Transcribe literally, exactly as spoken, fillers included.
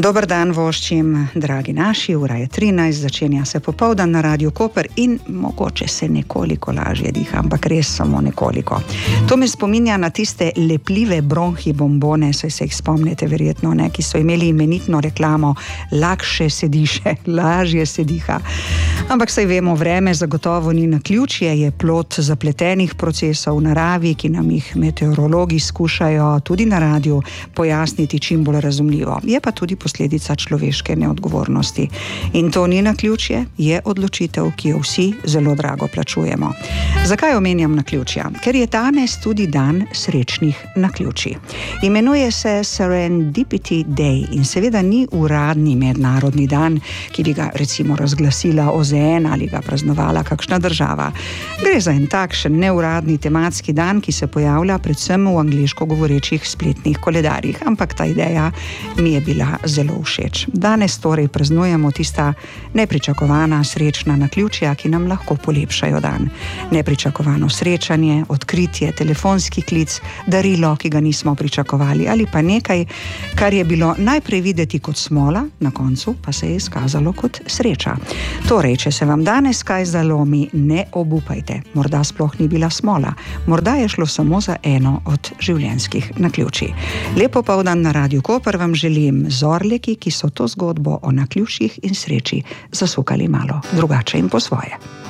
Dober dan voščim, dragi naši, ura je trinajst, začenja se popoldan na Radiu Koper in mogoče se nekoliko lažje diha, ampak res samo nekoliko. To me spominja na tiste lepljive bronhi bombone, saj se jih spomnite verjetno, ne, ki so imeli imenitno reklamo lakše se diše, lažje se diha. Ampak saj vemo, vreme zagotovo ni naključje, je plod zapletenih procesov v naravi, ki nam jih meteorologi skušajo tudi na radiu pojasniti čim bolj razumljivo. Je pa tudi posledica človeške neodgovornosti. In to ni naključje, je odločitev, ki jo vsi zelo drago plačujemo. Zakaj omenjam naključja? Ker je danes tudi dan srečnih naključij. Imenuje se Serendipity Day in seveda ni uradni mednarodni dan, ki bi ga recimo razglasila O Z N ali ga praznovala kakšna država. Gre za en takšen neuradni tematski dan, ki se pojavlja predvsem v angleško govorečih spletnih koledarjih, ampak ta ideja mi je bila zelo všeč. Danes torej praznujemo tista nepričakovana srečna naključja, ki nam lahko polepšajo dan. Nepričakovano srečanje, odkritje, telefonski klic, darilo, ki ga nismo pričakovali, ali pa nekaj, kar je bilo najprej videti kot smola, na koncu pa se je izkazalo kot sreča. Torej, če se vam danes kaj zalomi, ne obupajte. Morda sploh ni bila smola, morda je šlo samo za eno od življenjskih naključij. Lep popoldan na Radiu Koper vam želim z Orleki, ki so to zgodbo o naključjih in sreči zasukali malo drugače in po svoje.